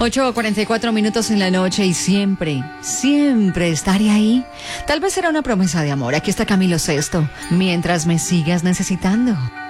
8:44 en la noche y siempre, siempre estaré ahí. Tal vez será una promesa de amor. Aquí está Camilo Sesto. Mientras me sigas necesitando.